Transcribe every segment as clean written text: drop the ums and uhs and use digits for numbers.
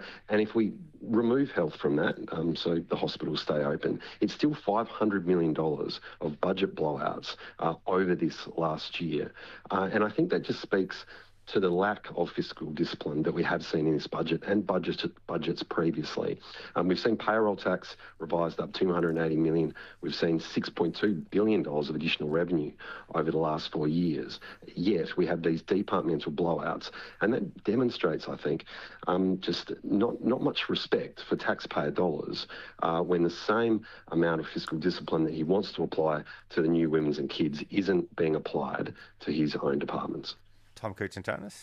And if we remove health from that, so the hospitals stay open, it's still $500 million of budget blowouts over this last year. And I think that just speaks to the lack of fiscal discipline that we have seen in this budget and budgets previously. We've seen payroll tax revised up $280 million. We've seen $6.2 billion of additional revenue over the last 4 years. Yet we have these departmental blowouts, and that demonstrates, I think, just not much respect for taxpayer dollars when the same amount of fiscal discipline that he wants to apply to the new women's and kids isn't being applied to his own departments. Tom Koutsantonis?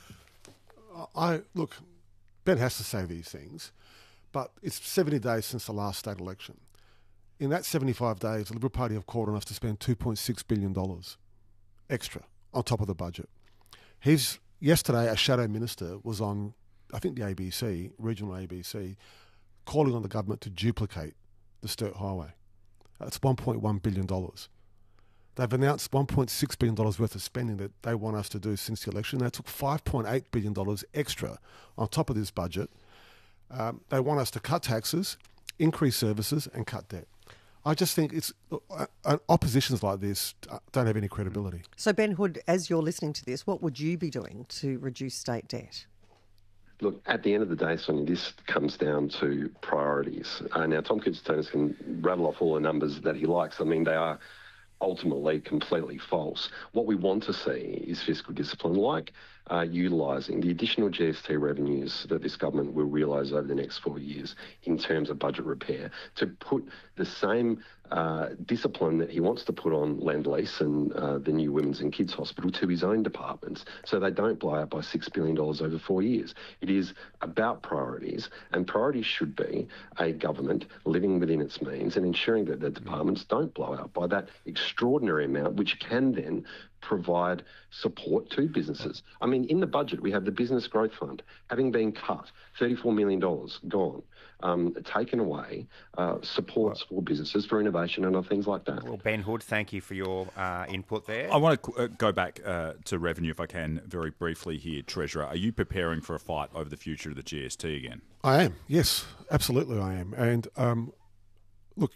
Look, Ben has to say these things, but it's 70 days since the last state election. In that 75 days, the Liberal Party have called on us to spend $2.6 billion extra on top of the budget. Yesterday, a shadow minister was on, I think, the ABC, regional ABC, calling on the government to duplicate the Sturt Highway. That's $1.1 billion. They've announced $1.6 billion worth of spending that they want us to do since the election. They took $5.8 billion extra on top of this budget. They want us to cut taxes, increase services and cut debt. I just think oppositions like this don't have any credibility. So Ben Hood, as you're listening to this, what would you be doing to reduce state debt? Look, at the end of the day, Sonia, this comes down to priorities. Now, Tom Koutsantonis can rattle off all the numbers that he likes. I mean, they are ultimately completely false. What we want to see is fiscal discipline, like utilising the additional GST revenues that this government will realise over the next 4 years in terms of budget repair, to put the same discipline that he wants to put on Lend-Lease and the new Women's and Kids Hospital to his own departments, so they don't blow out by $6 billion over 4 years. It is about priorities, and priorities should be a government living within its means and ensuring that the departments don't blow out by that extraordinary amount, which can then provide support to businesses. I mean, in the budget, we have the Business Growth Fund having been cut, $34 million gone, taken away, supports for businesses, for innovation and other things like that. Well, Ben Hood, thank you for your input there. I want to go back to revenue, if I can, very briefly here, Treasurer. Are you preparing for a fight over the future of the GST again? I am, yes, absolutely I am. And look,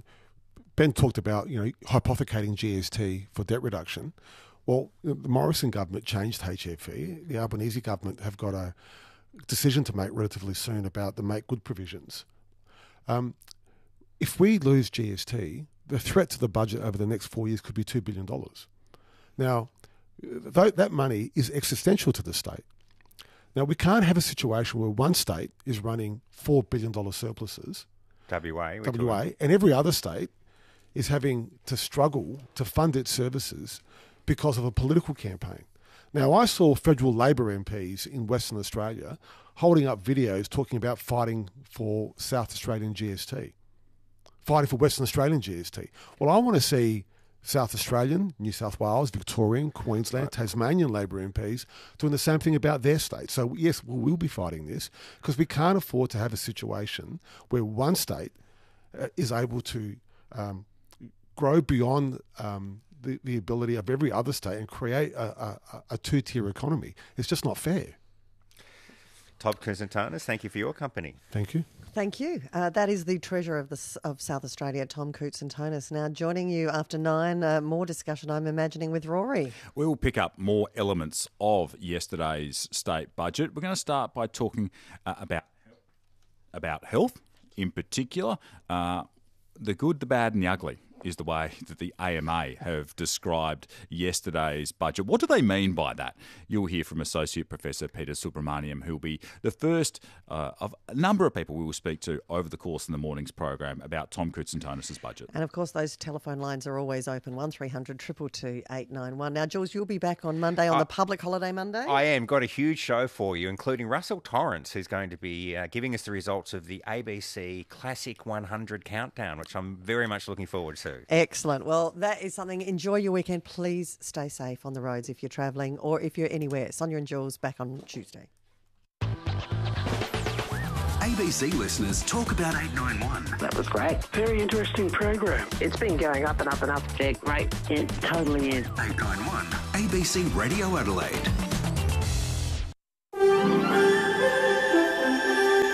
Ben talked about, hypothecating GST for debt reduction. Well, the Morrison government changed HFE. The Albanese government have got a decision to make relatively soon about the make good provisions. If we lose GST, the threat to the budget over the next 4 years could be $2 billion. Now, that money is existential to the state. Now, we can't have a situation where one state is running $4 billion surpluses, WA, and every other state is having to struggle to fund its services because of a political campaign. Now, I saw federal Labor MPs in Western Australia holding up videos talking about fighting for South Australian GST, fighting for Western Australian GST. Well, I want to see South Australian, New South Wales, Victorian, Queensland, Tasmanian Labor MPs doing the same thing about their state. So, yes, we'll be fighting this because we can't afford to have a situation where one state is able to grow beyond the ability of every other state and create a two-tier economy. It's just not fair. Tom Koutsantonis, thank you for your company. Thank you. Thank you. That is the Treasurer of South Australia, Tom Koutsantonis. Now, joining you after 9, more discussion, I'm imagining, with Rory. We will pick up more elements of yesterday's state budget. We're going to start by talking about health in particular. The good, the bad and the ugly is the way that the AMA have described yesterday's budget. What do they mean by that? You'll hear from Associate Professor Peter Subramaniam, who will be the first of a number of people we will speak to over the course of the morning's program about Tom Koutsantonis' budget. And of course, those telephone lines are always open, 1300 222 891. Now, Jules, you'll be back on Monday on the public holiday Monday? I am. Got a huge show for you, including Russell Torrance, who's going to be giving us the results of the ABC Classic 100 Countdown, which I'm very much looking forward to. Excellent. Well, that is something. Enjoy your weekend. Please stay safe on the roads if you're travelling or if you're anywhere. Sonia and Jules back on Tuesday. ABC listeners talk about 891. That was great. Very interesting program. It's been going up and up and up. They're great. It totally is. 891 ABC Radio Adelaide.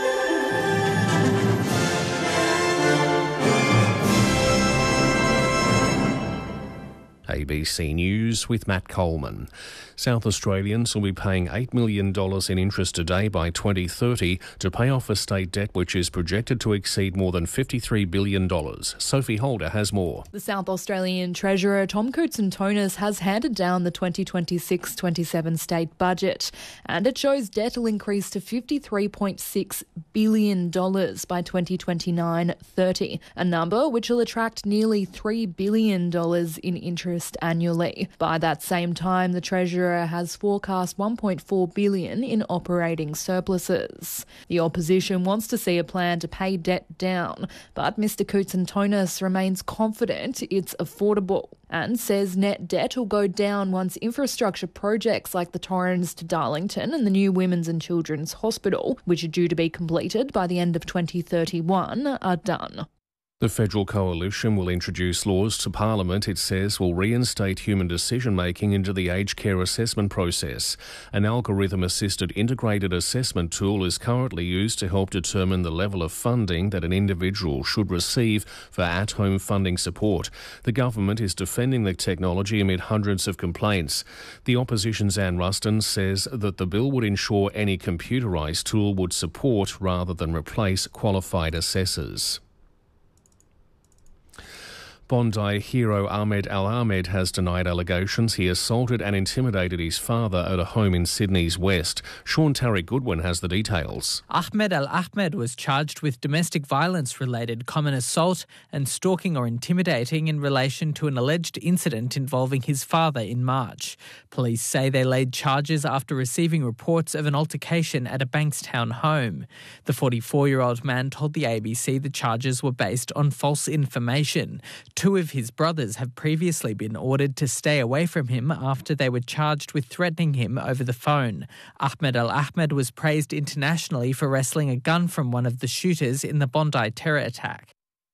ABC News with Matt Coleman. South Australians will be paying $8 million in interest a day by 2030 to pay off a state debt which is projected to exceed more than $53 billion. Sophie Holder has more. The South Australian Treasurer Tom Koutsantonis has handed down the 2026-27 state budget, and it shows debt will increase to $53.6 billion by 2029-30, a number which will attract nearly $3 billion in interest annually. By that same time, the Treasurer has forecast $1.4 billion in operating surpluses. The opposition wants to see a plan to pay debt down, but Mr Koutsantonis remains confident it's affordable and says net debt will go down once infrastructure projects like the Torrens to Darlington and the new Women's and Children's Hospital, which are due to be completed by the end of 2031, are done. The Federal Coalition will introduce laws to Parliament it says will reinstate human decision-making into the aged care assessment process. An algorithm-assisted integrated assessment tool is currently used to help determine the level of funding that an individual should receive for at-home funding support. The government is defending the technology amid hundreds of complaints. The opposition's Anne Ruston says that the bill would ensure any computerised tool would support rather than replace qualified assessors. Bondi hero Ahmed Al-Ahmed has denied allegations he assaulted and intimidated his father at a home in Sydney's west. Sean Tarek Goodwin has the details. Ahmed Al-Ahmed was charged with domestic violence-related common assault and stalking or intimidating in relation to an alleged incident involving his father in March. Police say they laid charges after receiving reports of an altercation at a Bankstown home. The 44-year-old man told the ABC the charges were based on false information. Two of his brothers have previously been ordered to stay away from him after they were charged with threatening him over the phone. Ahmed Al-Ahmed was praised internationally for wresting a gun from one of the shooters in the Bondi terror attack.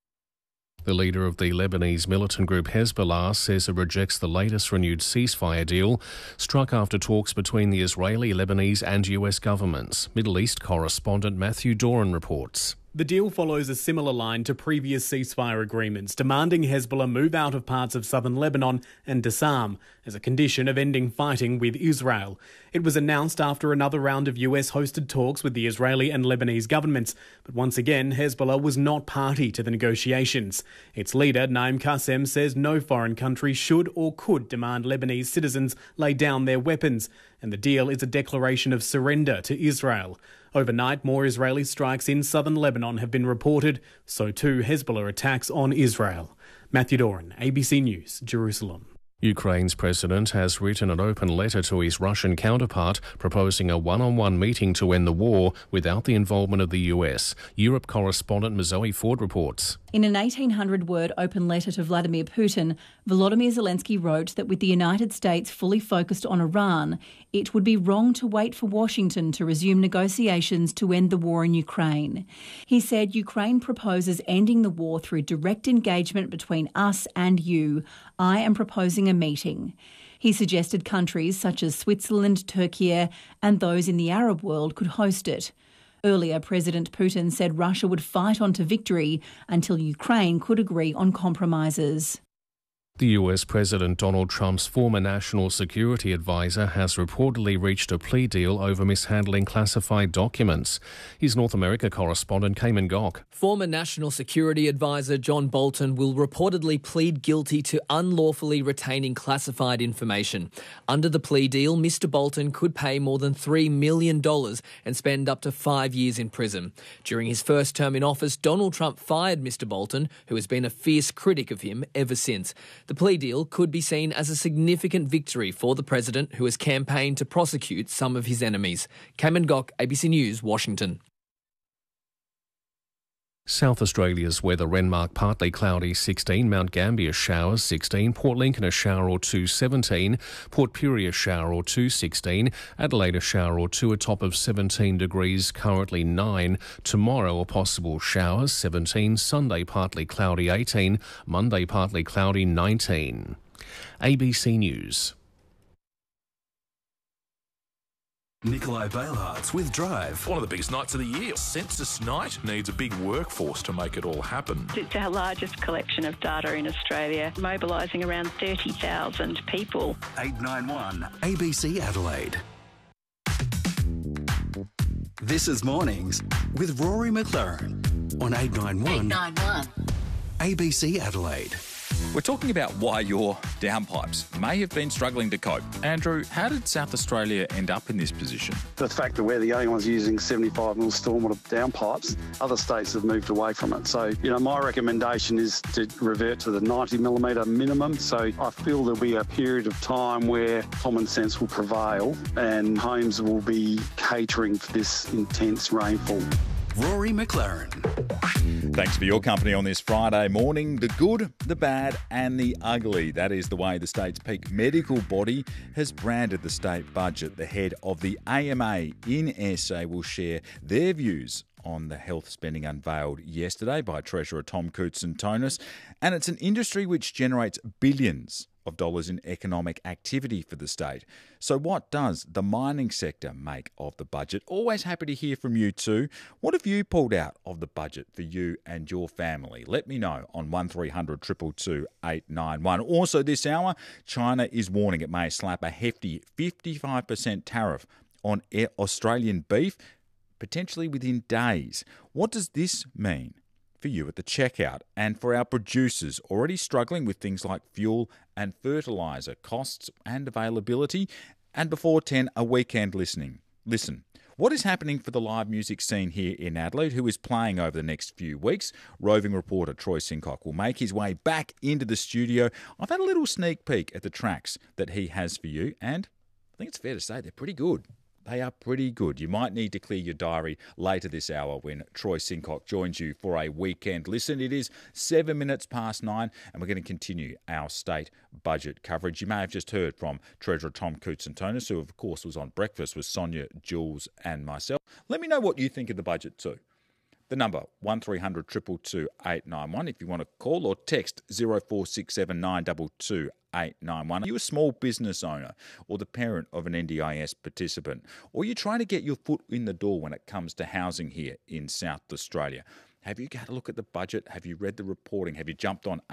The leader of the Lebanese militant group Hezbollah says it rejects the latest renewed ceasefire deal struck after talks between the Israeli, Lebanese and US governments. Middle East correspondent Matthew Doran reports. The deal follows a similar line to previous ceasefire agreements, demanding Hezbollah move out of parts of southern Lebanon and disarm as a condition of ending fighting with Israel. It was announced after another round of US-hosted talks with the Israeli and Lebanese governments, but once again, Hezbollah was not party to the negotiations. Its leader, Naim Qassem, says no foreign country should or could demand Lebanese citizens lay down their weapons, and the deal is a declaration of surrender to Israel. Overnight, more Israeli strikes in southern Lebanon have been reported, so too Hezbollah attacks on Israel. Matthew Doran, ABC News, Jerusalem. Ukraine's president has written an open letter to his Russian counterpart proposing a one-on-one meeting to end the war without the involvement of the US. Europe correspondent Zoe Ford reports. In an 1,800-word open letter to Vladimir Putin, Volodymyr Zelensky wrote that with the United States fully focused on Iran, it would be wrong to wait for Washington to resume negotiations to end the war in Ukraine. He said Ukraine proposes ending the war through direct engagement between us and you. I am proposing a meeting. He suggested countries such as Switzerland, Turkey and those in the Arab world could host it. Earlier, President Putin said Russia would fight on to victory until Ukraine could agree on compromises. The US President Donald Trump's former national security advisor has reportedly reached a plea deal over mishandling classified documents. His North America correspondent, Cayman Gock. Former National Security Advisor John Bolton will reportedly plead guilty to unlawfully retaining classified information. Under the plea deal, Mr. Bolton could pay more than $3 million and spend up to 5 years in prison. During his first term in office, Donald Trump fired Mr. Bolton, who has been a fierce critic of him ever since. The plea deal could be seen as a significant victory for the president, who has campaigned to prosecute some of his enemies. Cayman Gock, ABC News, Washington. South Australia's weather: Renmark partly cloudy 16, Mount Gambier showers 16, Port Lincoln a shower or 2 17, Port Pirie a shower or 2 16, Adelaide a shower or 2, a top of 17 degrees, currently 9. Tomorrow a possible showers 17, Sunday partly cloudy 18, Monday partly cloudy 19. ABC News. Nikolai Bailhartz with Drive. One of the biggest nights of the year. Census night needs a big workforce to make it all happen. It's our largest collection of data in Australia, mobilising around 30,000 people. 891 ABC Adelaide. This is Mornings with Rory McLaren on 891 ABC Adelaide. We're talking about why your downpipes may have been struggling to cope. Andrew, how did South Australia end up in this position? The fact that we're the only ones using 75mm stormwater downpipes, other states have moved away from it. So, my recommendation is to revert to the 90mm minimum. So I feel there'll be a period of time where common sense will prevail and homes will be catering for this intense rainfall. Rory McLaren. Thanks for your company on this Friday morning. The good, the bad and the ugly. That is the way the state's peak medical body has branded the state budget. The head of the AMA in SA will share their views on the health spending unveiled yesterday by Treasurer Tom Koutsantonis. And it's an industry which generates billions of dollars in economic activity for the state. So what does the mining sector make of the budget? Always happy to hear from you too. What have you pulled out of the budget for you and your family? Let me know on 1300 222 891. Also this hour, China is warning it may slap a hefty 55% tariff on Australian beef, potentially within days. What does this mean for you at the checkout and for our producers already struggling with things like fuel and fertiliser costs and availability? And before 10, a weekend listening. Listen, what is happening for the live music scene here in Adelaide, who is playing over the next few weeks? Roving reporter Troy Sincock will make his way back into the studio. I've had a little sneak peek at the tracks that he has for you, and I think it's fair to say they're pretty good. They are pretty good. You might need to clear your diary later this hour when Troy Sincock joins you for a weekend listen. It is 7 minutes past 9 and we're going to continue our state budget coverage. You may have just heard from Treasurer Tom Koutsantonis, who of course was on breakfast with Sonia, Jules and myself. Let me know what you think of the budget too. The number 1300 222 891 if you want to call, or text 0467 922 891. Are you a small business owner or the parent of an NDIS participant, or are you trying to get your foot in the door when it comes to housing here in South Australia? Have you had a look at the budget? Have you read the reporting? Have you jumped on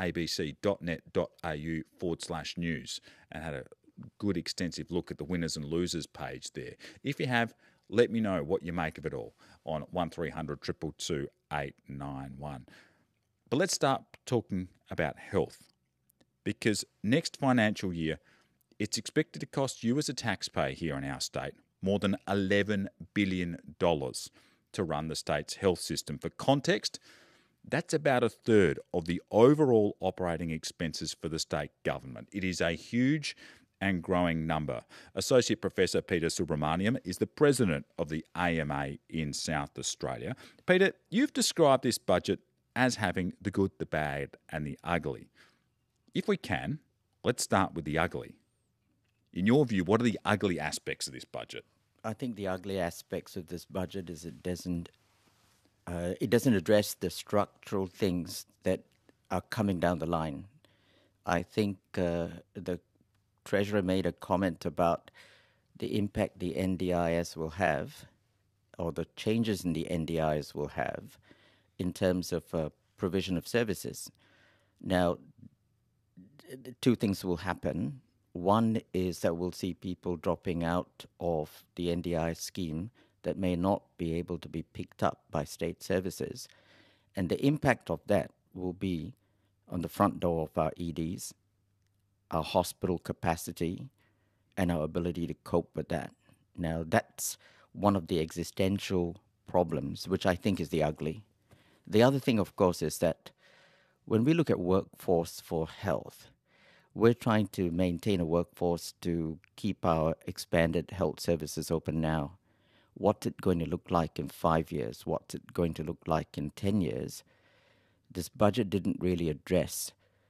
abc.net.au/news and had a good extensive look at the winners and losers page there? If you have, let me know what you make of it all on 1300 222 891. But let's start talking about health, because next financial year, it's expected to cost you as a taxpayer here in our state more than $11 billion to run the state's health system. For context, that's about a third of the overall operating expenses for the state government. It is a huge and growing number. Associate Professor Peter Subramaniam is the president of the AMA in South Australia. Peter, you've described this budget as having the good, the bad and the ugly. If we can, let's start with the ugly. In your view, what are the ugly aspects of this budget? I think the ugly aspects of this budget is it doesn't address the structural things that are coming down the line. I think the Treasurer made a comment about the impact the NDIS will have, or the changes in the NDIS will have, in terms of provision of services. Now, two things will happen. One is that we'll see people dropping out of the NDIS scheme that may not be able to be picked up by state services. And the impact of that will be on the front door of our EDs, our hospital capacity, and our ability to cope with that. Now, that's one of the existential problems, which I think is the ugly. The other thing, of course, is that when we look at workforce for health, we're trying to maintain a workforce to keep our expanded health services open now. What's it going to look like in 5 years? What's it going to look like in 10 years? This budget didn't really address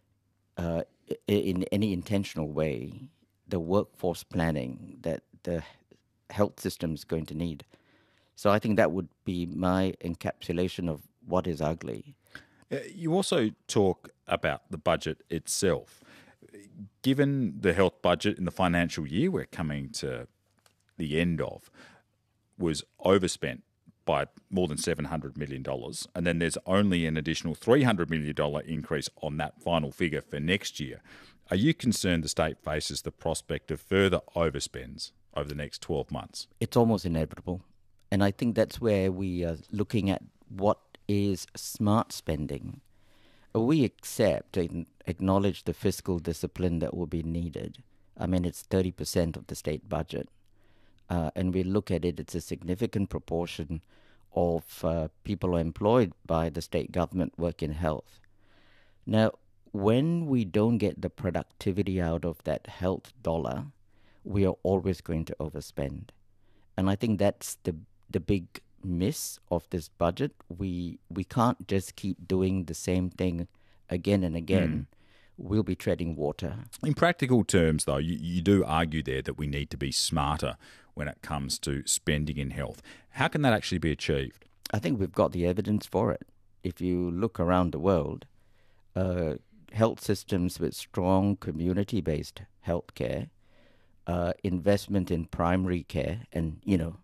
in any intentional way the workforce planning that the health system is going to need. So I think that would be my encapsulation of what is ugly. You also talk about the budget itself. Given the health budget in the financial year, we're coming to the end of was overspent by more than $700 million, and then there's only an additional $300 million increase on that final figure for next year. Are you concerned the state faces the prospect of further overspends over the next 12 months? It's almost inevitable. And I think that's where we are looking at what is smart spending. We accept and acknowledge the fiscal discipline that will be needed. I mean, it's 30% of the state budget. And we look at it, it's a significant proportion of people who are employed by the state government work in health. Now, when we don't get the productivity out of that health dollar, we are always going to overspend. And I think that's the big miss of this budget. We can't just keep doing the same thing again and again. We'll be treading water. In practical terms, though, you do argue there that we need to be smarter when it comes to spending in health. How can that actually be achieved? I think we've got the evidence for it. If you look around the world, health systems with strong community-based healthcare, investment in primary care, and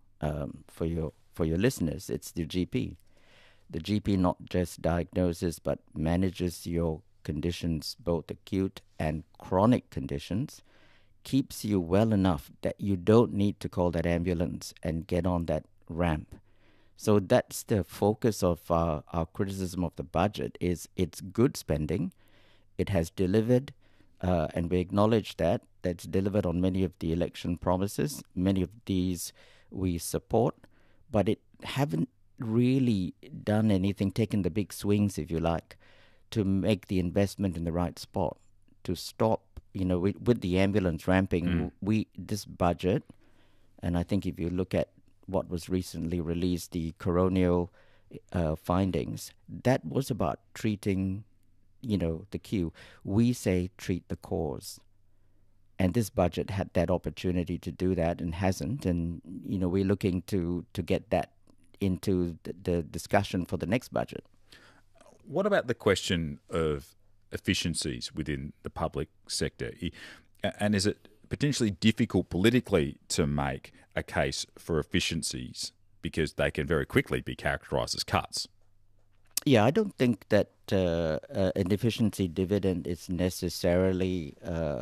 for your listeners, it's the GP. The GP not just diagnoses but manages your conditions, both acute and chronic conditions, keeps you well enough that you don't need to call that ambulance and get on that ramp. So that's the focus of our criticism of the budget. Is it's good spending. It has delivered, and we acknowledge that. That's delivered on many of the election promises. Many of these we support, but it haven't really done anything, taken the big swings, if you like, to make the investment in the right spot, to stop, with the ambulance ramping. This budget, and I think if you look at what was recently released, the coronial findings, that was about treating, the queue. We say treat the cause. And this budget had that opportunity to do that and hasn't. And, we're looking to get that into the discussion for the next budget. What about the question of efficiencies within the public sector? And is it potentially difficult politically to make a case for efficiencies because they can very quickly be characterised as cuts? Yeah, I don't think that an efficiency dividend is necessarily,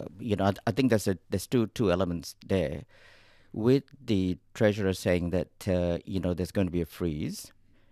I think there's two elements there. With the Treasurer saying that, there's going to be a freeze,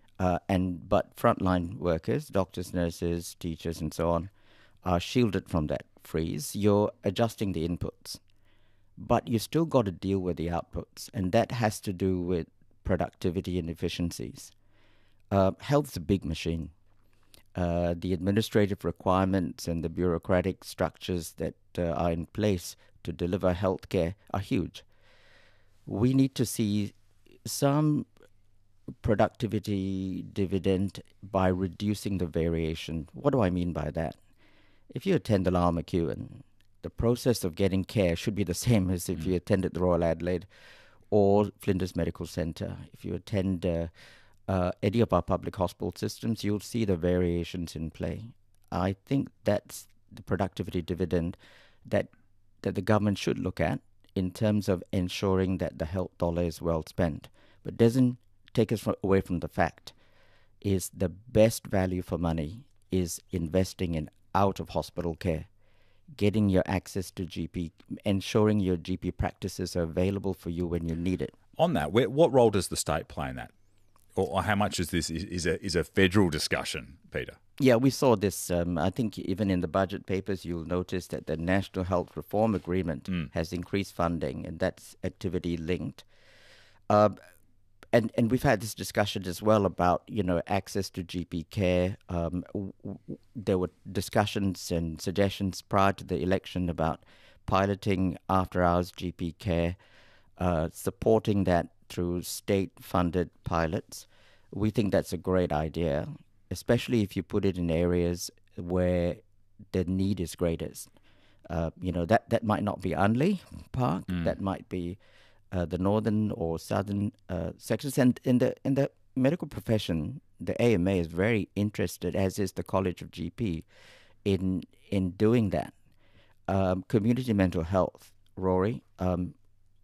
but frontline workers, doctors, nurses, teachers, and so on, are shielded from that freeze. You're adjusting the inputs, but you still got to deal with the outputs, and that has to do with productivity and efficiencies. Health's a big machine. The administrative requirements and the bureaucratic structures that are in place to deliver healthcare are huge. We need to see some productivity dividend by reducing the variation. What do I mean by that? If you attend the Lyle McEwen, the process of getting care should be the same as if you attended the Royal Adelaide or Flinders Medical Centre. If you attend any of our public hospital systems, you'll see the variations in play. I think that's the productivity dividend that the government should look at in terms of ensuring that the health dollar is well spent, but doesn't take us away from the fact is the best value for money is investing in out-of-hospital care, getting your access to GP, ensuring your GP practices are available for you when you need it. On that, what role does the state play in that? Or how much is this is a federal discussion, Peter? Yeah, we saw this. I think even in the budget papers, you'll notice that the National Health Reform Agreement has increased funding, and that's activity linked. And we've had this discussion as well about, access to GP care. There were discussions and suggestions prior to the election about piloting after-hours GP care, supporting that through state-funded pilots. We think that's a great idea, especially if you put it in areas where the need is greatest. That might not be Unley Park. That might be the northern or southern sectors. And in the medical profession, the AMA is very interested, as is the College of GP, in doing that. Community mental health, Rory.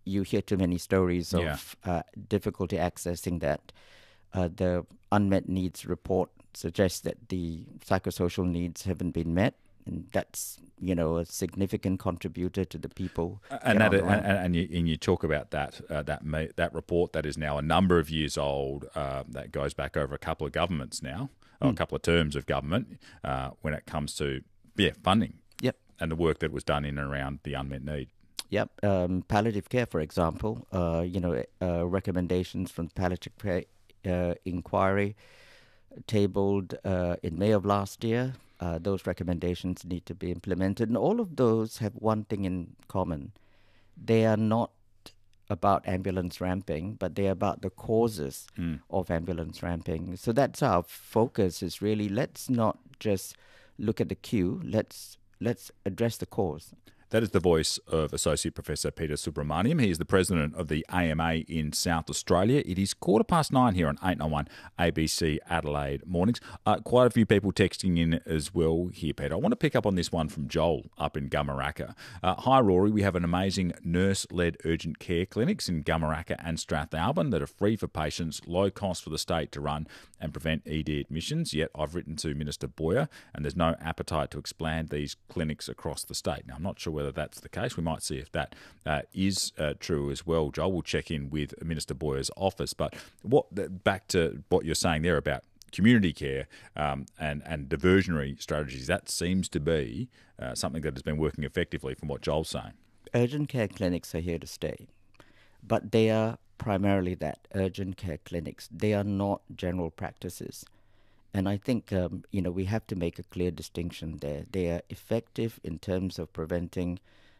you hear too many stories of difficulty accessing that. The unmet needs report suggests that the psychosocial needs haven't been met, and that's a significant contributor to the people. And you talk about that report that is now a number of years old, that goes back over a couple of governments now, or a couple of terms of government, when it comes to funding. Yep. And the work that was done in and around the unmet need. Yep. Palliative care, for example, recommendations from palliative care inquiry tabled in May of last year. Those recommendations need to be implemented. And all of those have one thing in common. They are not about ambulance ramping, but they're about the causes of ambulance ramping. So that's our focus, is really, let's not just look at the queue, let's address the cause. That is the voice of Associate Professor Peter Subramaniam. He is the president of the AMA in South Australia. It is 9:15 here on 891 ABC Adelaide Mornings. Quite a few people texting in as well here, Peter. I want to pick up on this one from Joel up in Gumaraka. Hi, Rory. We have an amazing nurse-led urgent care clinics in Gumaraka and Strathalbyn that are free for patients, low cost for the state to run and prevent ED admissions. Yet I've written to Minister Boyer and there's no appetite to expand these clinics across the state. Now, I'm not sure whether that's the case. We might see if that is true as well, Joel. We'll check in with Minister Boyer's office. But back to what you're saying there about community care and diversionary strategies, that seems to be something that has been working effectively from what Joel's saying. Urgent care clinics are here to stay, but they are primarily that, urgent care clinics. They are not general practices. And I think, we have to make a clear distinction there. They are effective in terms of preventing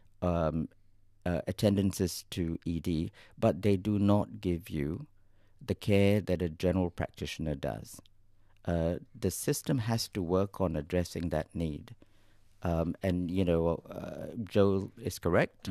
attendances to ED, but they do not give you the care that a general practitioner does. The system has to work on addressing that need. Joel is correct.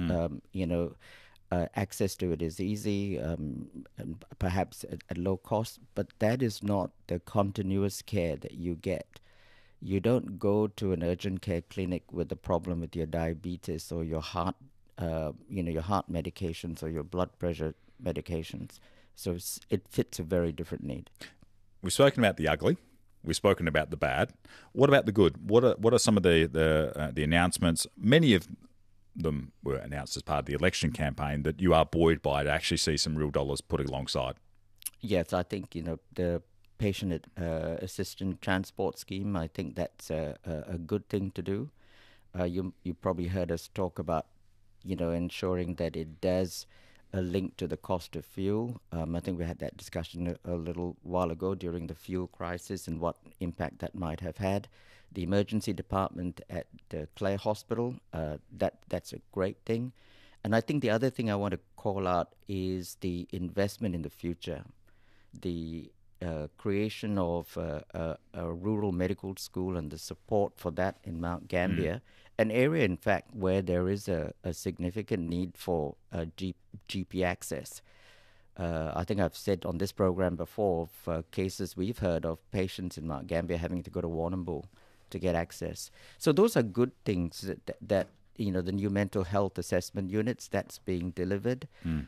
Access to it is easy, and perhaps at low cost, but that is not the continuous care that you get. You don't go to an urgent care clinic with a problem with your diabetes or your heart, your heart medications or your blood pressure medications. So it fits a very different need. We've spoken about the ugly. We've spoken about the bad. What about the good? What are some of the announcements? Many of them were announced as part of the election campaign that you are buoyed by to actually see some real dollars put alongside. Yes, I think the patient assistant transport scheme, I think that's a good thing to do. You probably heard us talk about ensuring that it does link to the cost of fuel. I think we had that discussion a little while ago during the fuel crisis and what impact that might have had. The emergency department at Clare Hospital, that's a great thing. And I think the other thing I want to call out is the investment in the future. The creation of a rural medical school and the support for that in Mount Gambier, an area, in fact, where there is a significant need for GP access. I think I've said on this program before of cases we've heard of patients in Mount Gambier having to go to Warrnambool to get access. So those are good things that the new mental health assessment units, that's being delivered.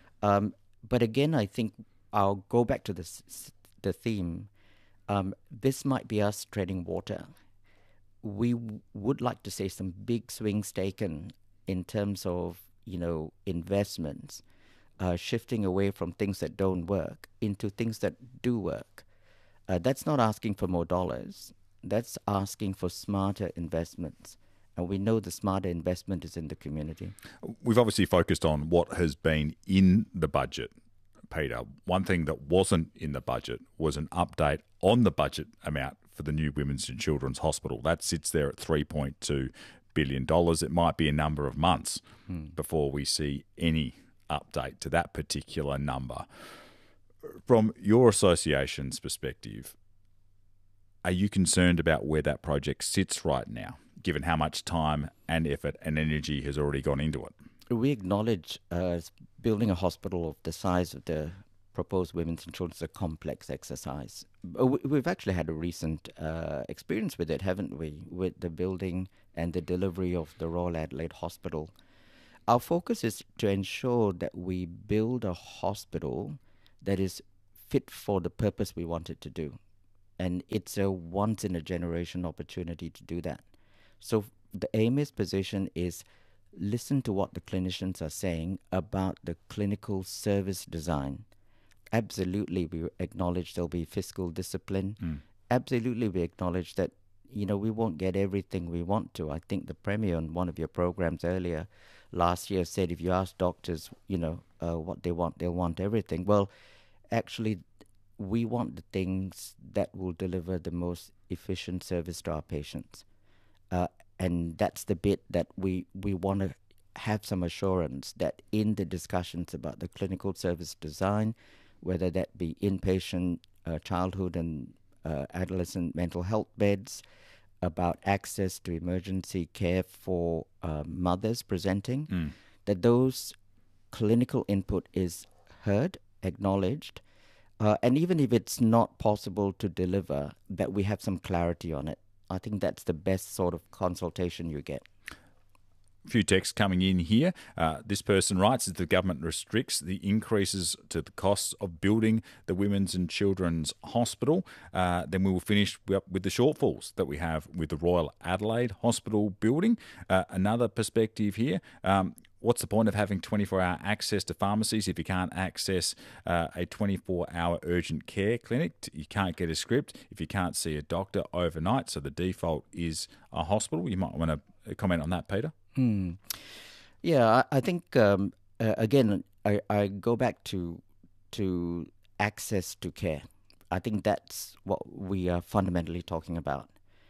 But again, I think I'll go back to the theme. This might be us treading water. We would like to see some big swings taken in terms of, investments, shifting away from things that don't work into things that do work. That's not asking for more dollars. That's asking for smarter investments. And we know the smarter investment is in the community. We've obviously focused on what has been in the budget, Peter. One thing that wasn't in the budget was an update on the budget amount for the new Women's and Children's Hospital. That sits there at $3.2 billion. It might be a number of months before we see any update to that particular number. From your association's perspective, are you concerned about where that project sits right now, given how much time and effort and energy has already gone into it? We acknowledge building a hospital of the size of the proposed Women's and Children's is a complex exercise. We've actually had a recent experience with it, haven't we, with the building and the delivery of the Royal Adelaide Hospital. Our focus is to ensure that we build a hospital that is fit for the purpose we want it to do. And it's a once-in-a-generation opportunity to do that. So the AMA's position is listen to what the clinicians are saying about the clinical service design. Absolutely, we acknowledge there'll be fiscal discipline. Absolutely, we acknowledge that, we won't get everything we want to. I think the Premier on one of your programs earlier last year said if you ask doctors, what they want, they'll want everything. Well, actually, we want the things that will deliver the most efficient service to our patients. And that's the bit that we want to have some assurance that in the discussions about the clinical service design, whether that be inpatient, childhood and adolescent mental health beds, about access to emergency care for mothers presenting, that those clinical input is heard, acknowledged, and even if it's not possible to deliver, that we have some clarity on it. I think that's the best sort of consultation you get. A few texts coming in here. This person writes that the government restricts the increases to the costs of building the Women's and Children's Hospital. Then we will finish with the shortfalls that we have with the Royal Adelaide Hospital building. Another perspective here. What's the point of having 24-hour access to pharmacies if you can't access a 24-hour urgent care clinic? You can't get a script if you can't see a doctor overnight, so the default is a hospital. You might want to comment on that, Peter. Yeah, I think, again, I go back to access to care. I think that's what we are fundamentally talking about.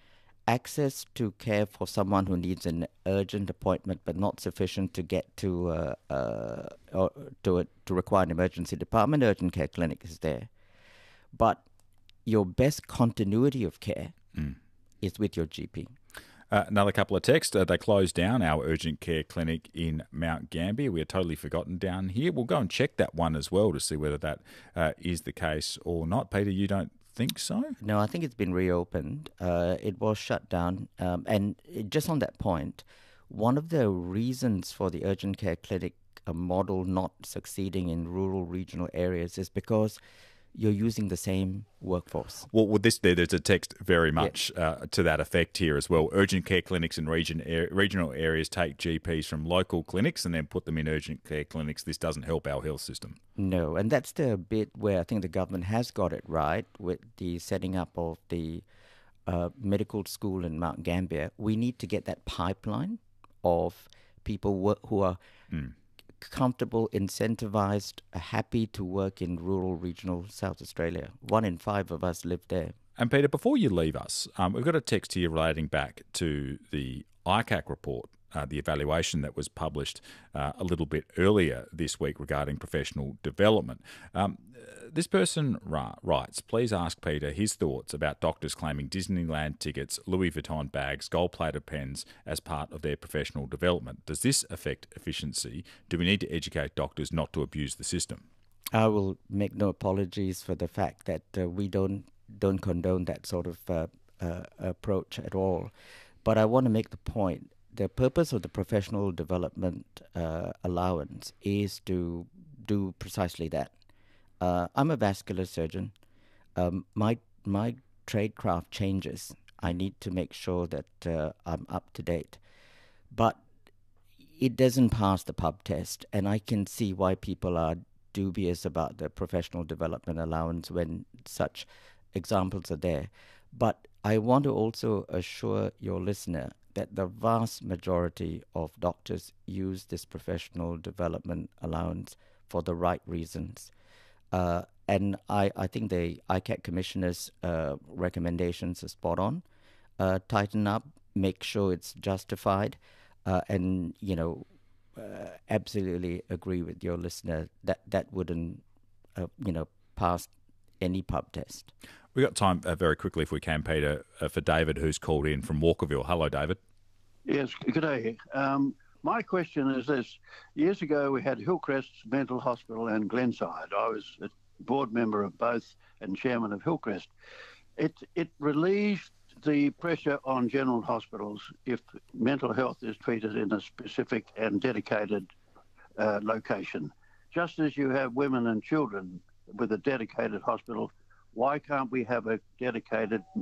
Access to care for someone who needs an urgent appointment but not sufficient to get to require an emergency department. Urgent care clinic is there. But your best continuity of care is with your GP. Another couple of texts. They closed down our urgent care clinic in Mount Gambier. We are totally forgotten down here. We'll go and check that one as well to see whether that is the case or not. Peter, you don't think so? No, I think it's been reopened. It was shut down. And just on that point, one of the reasons for the urgent care clinic model not succeeding in rural regional areas is because you're using the same workforce. Well, there's a text very much to that effect here as well. Urgent care clinics in regional areas take GPs from local clinics and then put them in urgent care clinics. This doesn't help our health system. No, and that's the bit where I think the government has got it right with the setting up of the medical school in Mount Gambier. We need to get that pipeline of people who are comfortable, incentivized, happy to work in rural regional South Australia. 1 in 5 of us live there. And Peter, before you leave us, we've got a text here relating back to the ICAC report, the evaluation that was published a little bit earlier this week regarding professional development. This person writes, please ask Peter his thoughts about doctors claiming Disneyland tickets, Louis Vuitton bags, gold-plated pens as part of their professional development. Does this affect efficiency? Do we need to educate doctors not to abuse the system? I will make no apologies for the fact that we don't condone that sort of approach at all. But I want to make the point. The purpose of the professional development allowance is to do precisely that. I'm a vascular surgeon. My tradecraft changes. I need to make sure that I'm up to date. But it doesn't pass the pub test, and I can see why people are dubious about the professional development allowance when such examples are there. But I want to also assure your listener that the vast majority of doctors use this professional development allowance for the right reasons. And I think the ICAC Commissioner's recommendations are spot on. Tighten up, make sure it's justified, and, absolutely agree with your listener that wouldn't, pass any pub test. We've got time very quickly, if we can, Peter, for David, who's called in from Walkerville. Hello, David. Yes, good day. My question is this. Years ago, we had Hillcrest Mental Hospital and Glenside. I was a board member of both and chairman of Hillcrest. It relieved the pressure on general hospitals if mental health is treated in a specific and dedicated location. Just as you have women and children with a dedicated hospital, why can't we have a dedicated